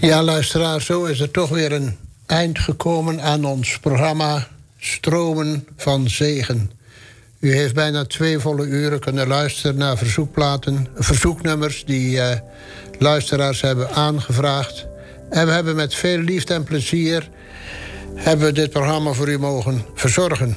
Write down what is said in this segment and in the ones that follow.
Ja, luisteraar, zo is er toch weer een eind gekomen aan ons programma Stromen van Zegen. U heeft bijna 2 volle uren kunnen luisteren naar verzoeknummers die luisteraars hebben aangevraagd. En we hebben met veel liefde en plezier dit programma voor u mogen verzorgen.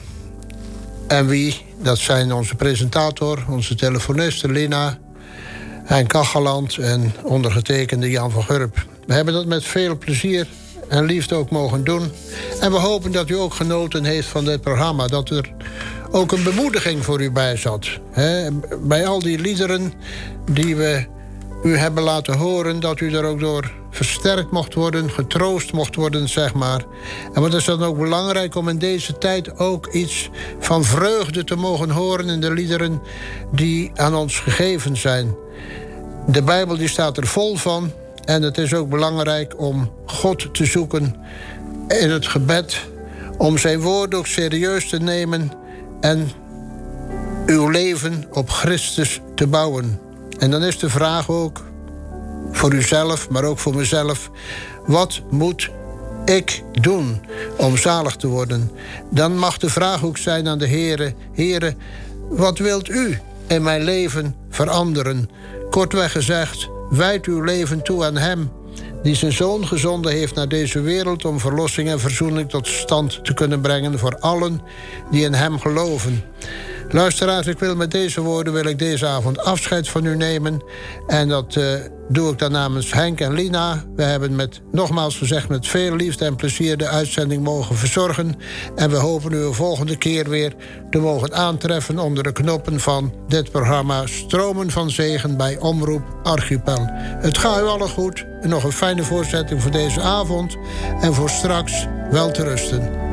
En wie? Dat zijn onze presentator, onze telefoniste Lina, Hein Kacheland en ondergetekende Jan van Gurp. We hebben dat met veel plezier en liefde ook mogen doen. En we hopen dat u ook genoten heeft van dit programma. Dat er ook een bemoediging voor u bij zat. Bij al die liederen die we u hebben laten horen, dat u er ook door versterkt mocht worden, getroost mocht worden, zeg maar. En wat is dan ook belangrijk om in deze tijd ook iets van vreugde te mogen horen in de liederen die aan ons gegeven zijn. De Bijbel die staat er vol van. En het is ook belangrijk om God te zoeken in het gebed, om zijn woord ook serieus te nemen en uw leven op Christus te bouwen. En dan is de vraag ook voor uzelf, maar ook voor mezelf: wat moet ik doen om zalig te worden? Dan mag de vraag ook zijn aan de Heere: Heere, wat wilt u in mijn leven veranderen? Kortweg gezegd, wijd uw leven toe aan hem die zijn zoon gezonden heeft naar deze wereld om verlossing en verzoening tot stand te kunnen brengen voor allen die in hem geloven. Luisteraars, met deze woorden wil ik deze avond afscheid van u nemen. En dat doe ik dan namens Henk en Lina. We hebben nogmaals gezegd met veel liefde en plezier de uitzending mogen verzorgen. En we hopen u een volgende keer weer te mogen aantreffen onder de knoppen van dit programma Stromen van Zegen bij Omroep Archipel. Het gaat u allen goed en nog een fijne voortzetting voor deze avond. En voor straks wel te rusten.